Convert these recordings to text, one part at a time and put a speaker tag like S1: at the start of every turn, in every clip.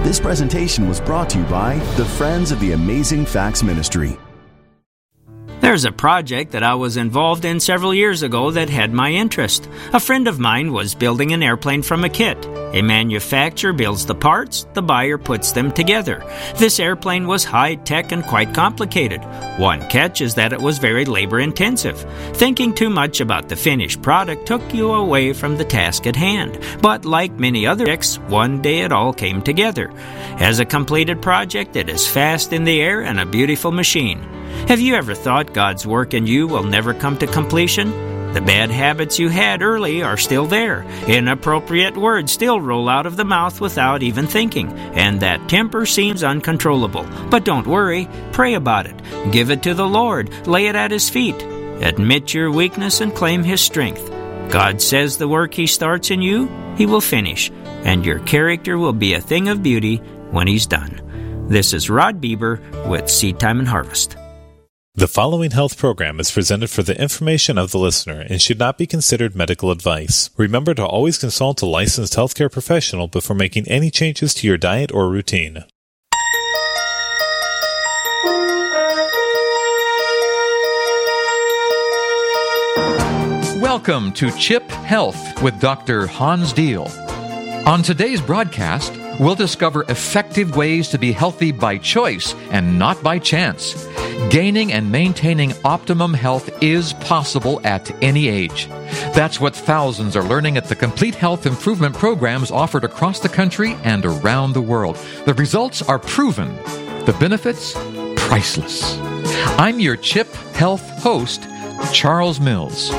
S1: This presentation was brought to you by the Friends of the Amazing Facts Ministry.
S2: There's a project that I was involved in several years ago that had my interest. A friend of mine was building an airplane from a kit. A manufacturer builds the parts, the buyer puts them together. This airplane was high-tech and quite complicated. One catch is that it was very labor-intensive. Thinking too much about the finished product took you away from the task at hand. But like many other projects, one day it all came together. As a completed project, it is fast in the air and a beautiful machine. Have you ever thought God's work in you will never come to completion? The bad habits you had early are still there. Inappropriate words still roll out of the mouth without even thinking. And that temper seems uncontrollable. But don't worry. Pray about it. Give it to the Lord. Lay it at His feet. Admit your weakness and claim His strength. God says the work He starts in you, He will finish. And your character will be a thing of beauty when He's done. This is Rod Bieber with Seed Time and Harvest.
S3: The following health program is presented for the information of the listener and should not be considered medical advice. Remember to always consult a licensed healthcare professional before making any changes to your diet or routine.
S4: Welcome to CHIP Health with Dr. Hans Diehl. On today's broadcast, we'll discover effective ways to be healthy by choice and not by chance. Gaining and maintaining optimum health is possible at any age. That's what thousands are learning at the complete health improvement programs offered across the country and around the world. The results are proven. The benefits, priceless. I'm your CHIP Health host, Charles Mills.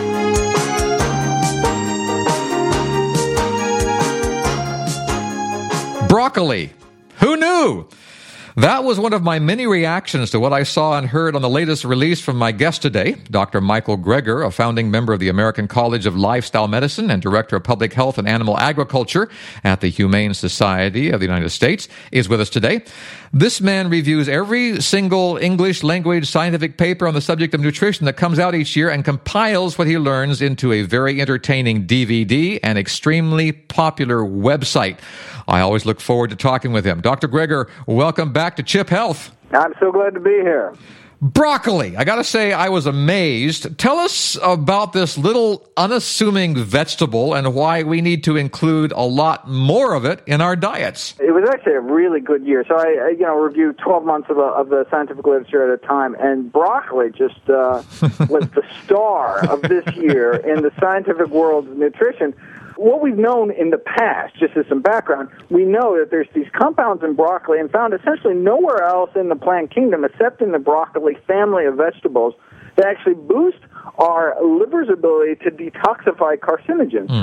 S4: Broccoli. Who knew? That was one of my many reactions to what I saw and heard on the latest release from my guest today. Dr. Michael Greger, a founding member of the American College of Lifestyle Medicine and Director of Public Health and Animal Agriculture at the Humane Society of the United States, is with us today. This man reviews every single English language scientific paper on the subject of nutrition that comes out each year and compiles what he learns into a very entertaining DVD and extremely popular website. I always look forward to talking with him. Dr. Greger, welcome back to CHIP Health.
S5: I'm so glad to be here.
S4: Broccoli. I got to say, I was amazed. Tell us about this little unassuming vegetable and why we need to include a lot more of it in our diets.
S5: It was actually a really good year. So I reviewed 12 months of the scientific literature at a time, and broccoli just was the star of this year in the scientific world of nutrition. What we've known in the past, just as some background, we know that there's these compounds in broccoli and found essentially nowhere else in the plant kingdom except in the broccoli family of vegetables that actually boost our liver's ability to detoxify carcinogens.